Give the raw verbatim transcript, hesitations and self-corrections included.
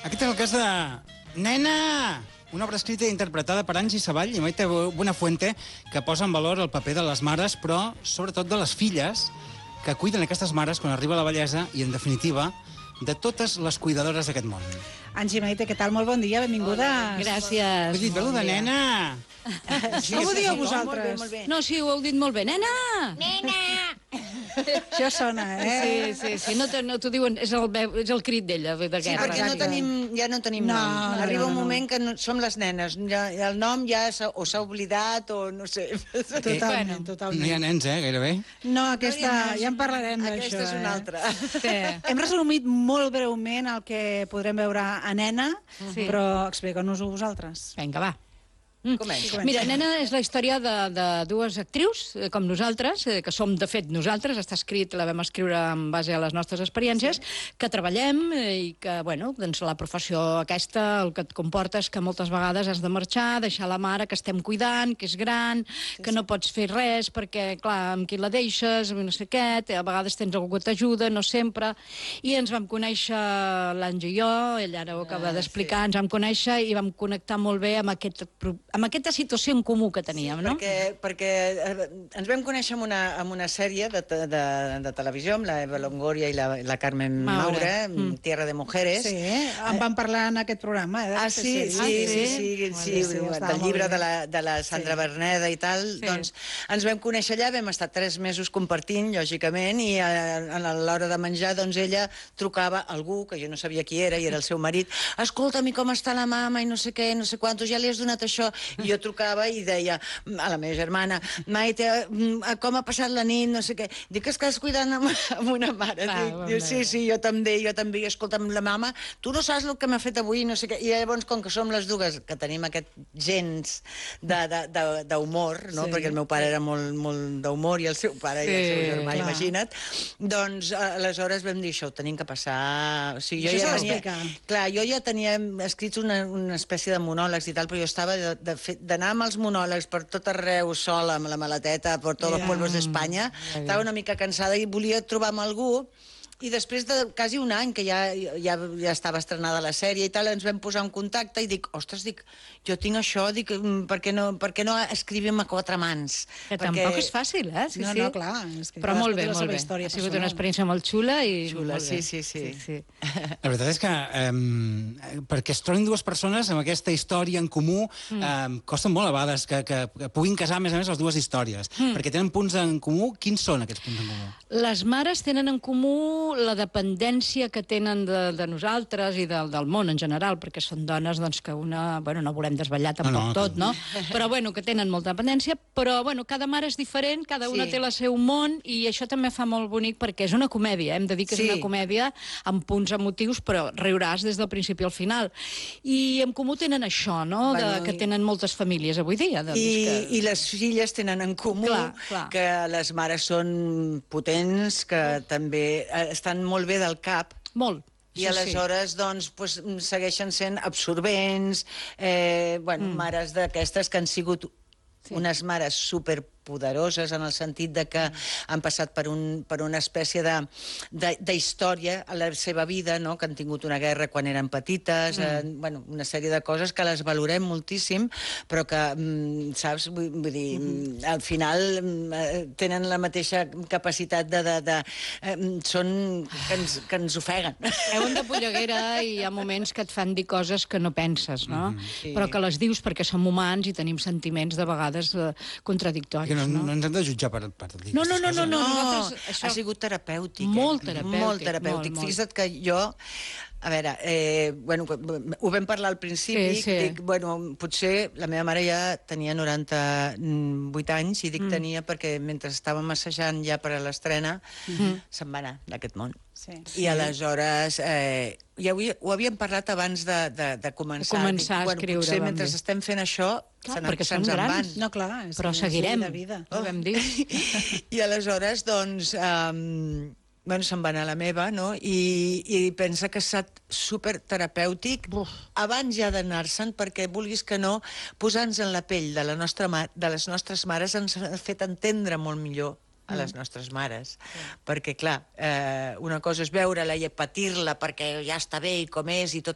Aquest és el cas de Nena! Una obra escrita i interpretada per Angie Savall i Maite Buenafuente, que posa en valor el paper de les mares, però sobretot de les filles, que cuiden aquestes mares quan arriba la vellesa i, en definitiva, de totes les cuidadores d'aquest món. Angie, Maite, què tal? Molt bon dia, benvingudes. Gràcies. He dit, veu de nena! Sí, com ho dieu vosaltres? Molt bé, molt bé. No, sí, ho heu dit molt bé. Nena! Nena! Això sona, eh? Sí, sí, sí. No t'ho no diuen, és el, veu- és el crit d'ella, de Sí, guerra. perquè no tenim, ja no tenim No, nom. no, Arriba no, un no. moment que no, som les nenes. Ja, el nom ja s'ha- o s'ha oblidat o no sé. Totalment, Bueno, totalment. No hi ha nens, eh, gairebé. No, aquesta, No hi ha nens. ja en parlarem d'això. Aquesta és una altra. Sí. Hem resumit molt breument el que podrem veure a Nena, Sí. però explica'ns-ho vosaltres. Vinga, va. Comença. Mira, Nena és la història de, de dues actrius, eh, com nosaltres, eh, que som, de fet, nosaltres, està escrit, la vam escriure en base a les nostres experiències, sí. que treballem eh, i que, bueno, doncs la professió aquesta el que et comporta és que moltes vegades has de marxar, deixar la mare que estem cuidant, que és gran, sí, que sí. no pots fer res, perquè, clar, amb qui la deixes, no sé què, a vegades tens algú que t'ajuda, no sempre, i ens vam conèixer, l'Angie i jo, ell ara ho acaba Ah, d'explicar, ens vam conèixer i vam connectar molt bé amb aquest pro- amb aquesta situació en comú que teníem, no? Perquè, perquè eh, ens vam conèixer amb una, amb una sèrie de, te- de, de televisió, amb la Eva Longoria i la, la Carmen Maura. Maura, Mm. Tierra de Mujeres. Sí, en vam parlar en aquest programa, eh? Ah, sí, sí, sí, sí, sí, Molt sí, bé, sí, sí, estava del molt llibre bé. de la, de la Sandra Sí. Berneda i tal, Sí. doncs ens vam conèixer allà, vam estar tres mesos compartint, lògicament, i a, a l'hora de menjar, doncs ella trucava a algú, que jo no sabia qui era, i era el seu marit, escolta'm, i com està la mama, i no sé què, no sé quantos, ja li has donat això, i jo trucava i deia a la meva germana, Maite, mm, com ha passat la nit, no sé què, dic que estàs cuidant amb, amb una mare, Ah, dic, bon diu, sí, veure. sí, jo també, jo també, i escolta'm, la mama, tu no saps el que m'ha fet avui, no sé què, i llavors, com que som les dues, que tenim aquest gens de- de- de- d'humor, no? Sí. Perquè el meu pare era molt, molt d'humor, i el seu pare i el seu Sí, germà, clar. imagina't, doncs, eh, aleshores vam dir, això ho tenim que passar... O sigui, Això jo s'ha ja tenia, d'explicar. clar, jo ja tenia escrits una, una espècie de monòlegs i tal, però jo estava de- de fet- d'anar amb els monòlegs per tot arreu sola, amb la maleteta, per tots Ja. els pueblos d'Espanya, estava una mica cansada i volia trobar amb algú. I després de quasi un any, que ja, ja, ja estava estrenada la sèrie i tal, ens vam posar en contacte i dic, ostres, dic, jo tinc això, dic, mm, per què no, per què no escrivim a quatre mans? Que Perquè... tampoc és fàcil, eh? Sí, No, sí. no, clar, és que Però cadascú molt bé, té la molt seva bé. història Ha sigut personal. una experiència molt xula i Xula, molt bé. sí, sí, sí. sí, sí. La veritat és que eh, perquè es trobin dues persones amb aquesta història en comú Mm. eh, costa molt a vegades que, que, que puguin casar, a més a més, les dues històries. Mm. Perquè tenen punts en comú. Quins són aquests punts en comú? Les mares tenen en comú la dependència que tenen de, de nosaltres i del, del món en general, perquè són dones doncs, que una... Bueno, no volem desvetllar tampoc No, no, tot, no? Però bueno, que tenen molta dependència, però bueno, cada mare és diferent, cada una Sí. té el seu món, i això també fa molt bonic perquè és una comèdia, eh? Hem de dir que és Sí. una comèdia amb punts emotius, però riuràs des del principi al final. I en comú tenen això, no? De, Bueno, que i- tenen moltes famílies avui dia. Doncs, I, que... I les filles tenen en comú Clar, clar. que les mares són potents, que també eh, estan molt bé del cap, Molt. i Això sí. aleshores doncs, pues, segueixen sent absorbents, eh, bueno, mm. mares d'aquestes que han sigut Sí. unes mares superpoderoses en el sentit de que han passat per, un, per una espècie de, de, de història a la seva vida, no? Que han tingut una guerra quan eren petites, mm. eh, bueno, una sèrie de coses que les valorem moltíssim, però que, mm, saps, vull, vull dir, mm. al final mm, eh, tenen la mateixa capacitat de... de, de eh, són... que ens, que ens ofeguen. Veuen de polleguera i hi ha moments que et fan dir coses que no penses, no? Mhm. Sí. Però que les dius perquè som humans i tenim sentiments de vegades eh, contradictoris, Que no, no no? ens hem de jutjar per, per dir No, no, aquestes no, no, coses. no. No, nosaltres això- ha sigut terapèutic. Molt eh? terapèutic, Molt terapèutic. molt, molt. Fixa't que jo... A veure, eh, bueno, ho vam parlar al principi, Sí, sí. dic, bueno, potser la meva mare ja tenia noranta-vuit anys, i dic Mm. tenia perquè mentre estàvem assajant ja per a l'estrena, Mhm. se'n va anar d'aquest món. Sí. I aleshores, eh, ja ho, ho havíem parlat abans de, de, de començar. De començar a Dic, escriure, Potser vam mentre dir. estem fent això, Clar, se perquè se'ns som en van. grans. No, clar, és Però que és seguirem. de vida. Ho vam dir. I aleshores, doncs, um, bueno, se'n va anar la meva, no? I, i pensa que ha estat superterapèutic Buf. abans ja d'anar-se'n, perquè vulguis que no, posar-nos en la pell de, la nostra ma de les nostres mares ens ha fet entendre molt millor a les nostres mares. Perquè, clar, eh, una cosa és veure-la i patir-la perquè ja està bé i com és i tot